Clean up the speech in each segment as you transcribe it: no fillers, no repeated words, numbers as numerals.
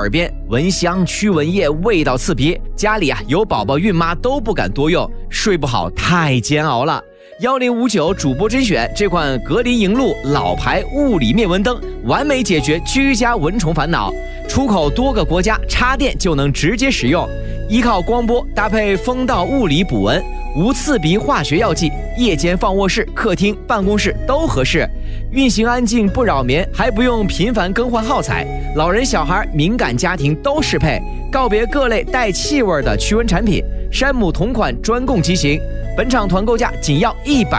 耳边，闻香驱蚊液，味道刺鼻。家里有宝宝孕妈都不敢多用，睡不好太煎熬了。1059主播甄选这款格林银露老牌物理灭蚊灯，完美解决居家蚊虫烦恼。出口多个国家，插电就能直接使用。依靠光波搭配风道物理补蚊，无刺鼻化学药剂，夜间放卧室、客厅、办公室都合适。运行安静不扰眠，还不用频繁更换耗材，老人小孩敏感家庭都适配。告别各类带气味的驱蚊产品，山姆同款专供机型。本场团购价仅要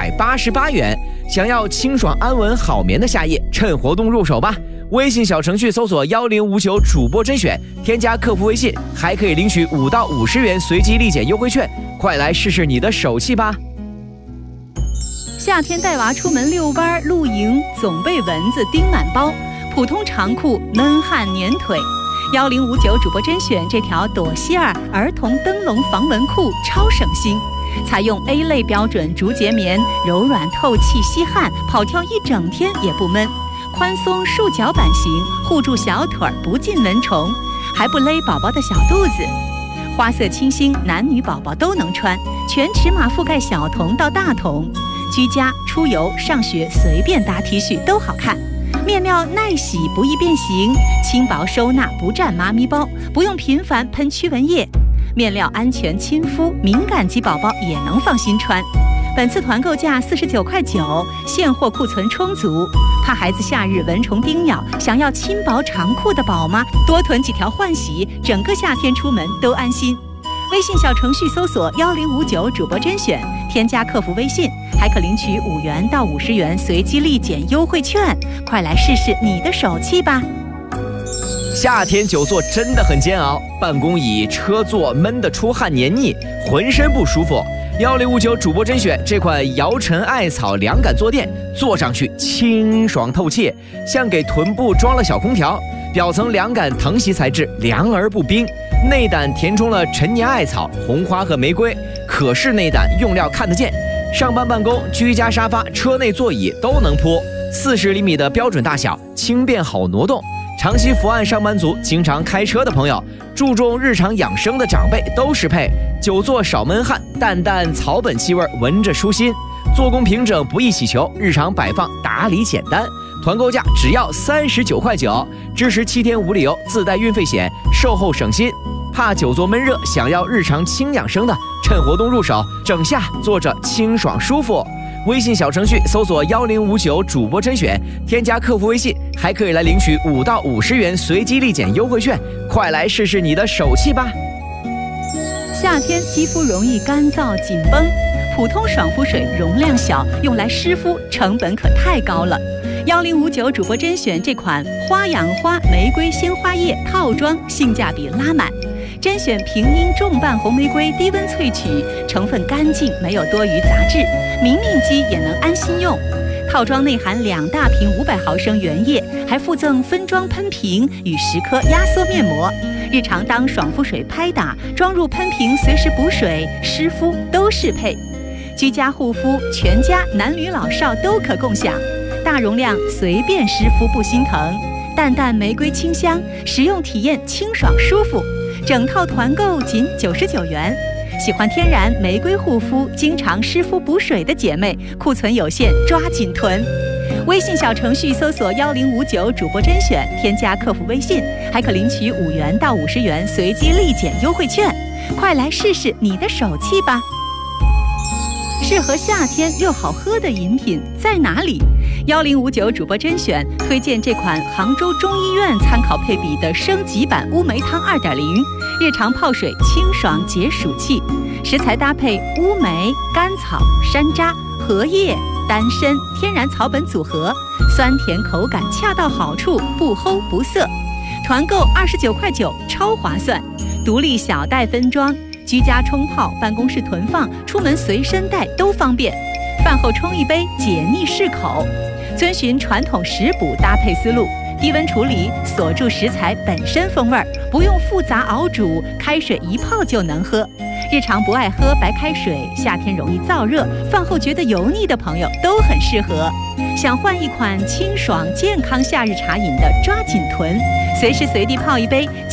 188元，想要清爽安稳好眠的夏夜，趁活动入手吧。微信小程序搜索1059主播甄选，添加客服微信，还可以领取5到50元随机立减优惠券，快来试试你的手气吧。 夏天带娃出门遛弯、露营，总被蚊子叮满包，普通长裤闷汗粘腿。1059主播甄选这条朵希尔儿童灯笼防蚊裤超省心，采用 A 类标准竹节棉，柔软透气吸汗，跑跳一整天也不闷。宽松束脚版型，护住小腿不进蚊虫，还不勒宝宝的小肚子。花色清新，男女宝宝都能穿，全尺码覆盖小童到大童。居家、出游、上学随便搭 T 恤都好看。面料耐洗不易变形，轻薄收纳不占妈咪包，不用频繁喷驱蚊液。面料安全亲肤，敏感肌宝宝也能放心穿。本次团购价49.9块，现货库存充足。怕孩子夏日蚊虫叮咬，想要轻薄长裤的宝妈，多囤几条换洗，整个夏天出门都安心。微信小程序搜索1059主播甄选，添加客服微信，还可领取5元到50元随机立减优惠券，快来试试你的手气吧。 夏天久坐真的很煎熬，办公椅、车座闷得出汗黏腻，浑身不舒服。1059主播甄选这款摇尘艾草凉感坐垫，坐上去清爽透气，像给臀部装了小空调。表层凉感藤席材质，凉而不冰，内胆填充了陈年艾草、红花和玫瑰，可视内胆用料看得见。上班办公、居家沙发、车内座椅都能铺，40厘米的标准大小，轻便好挪动。长期伏案上班族、经常开车的朋友、注重日常养生的长辈都适配。久坐少闷汗，淡淡草本气味，闻着舒心。做工平整，不易起球，日常摆放打理简单。团购价只要39.9块，支持7天无理由，自带运费险，售后省心。怕久坐闷热，想要日常轻养生的，趁活动入手，整夏坐着清爽舒服。微信小程序搜索1059主播甄选，添加客服微信，还可以来领取5到50元随机立减优惠券，快来试试你的手气吧。 夏天肌肤容易干燥紧绷，普通爽肤水容量小，用来湿敷成本可太高了。1059主播甄选这款花养花玫瑰鲜花液套装，性价比拉满。甄选平阴重瓣红玫瑰低温萃取，成分干净，没有多余杂质，明命肌也能安心用。套装内含2大瓶500毫升原液，还附赠分装喷瓶与10颗压缩面膜。日常当爽肤水拍打，装入喷瓶随时补水、湿敷都适配。居家护肤，全家男女老少都可共享。大容量，随便湿敷不心疼。淡淡玫瑰清香，使用体验清爽舒服。整套团购仅99元。喜欢天然玫瑰护肤，经常湿敷补水的姐妹，库存有限，抓紧囤。微信小程序搜索1059主播甄选，添加客服微信，还可领取5元到50元随机立减优惠券，快来试试你的手气吧。适合夏天又好喝的饮品在哪里？1059主播甄选推荐这款杭州中医院参考配比的升级版乌梅汤2.0，日常泡水清爽解暑气。食材搭配乌梅、甘草、山楂、荷叶、丹参天然草本组合，酸甜口感恰到好处，不齁不涩。团购29.9块，超划算，独立小袋分装。居家冲泡、办公室囤放、出门随身带都方便。饭后冲一杯，解腻适口。遵循传统食补搭配思路，低温处理，锁住食材本身风味，不用复杂熬煮，开水一泡就能喝。日常不爱喝白开水，夏天容易燥热，饭后觉得油腻的朋友都很适合。想换一款清爽健康夏日茶饮的，抓紧囤，随时随地泡一杯。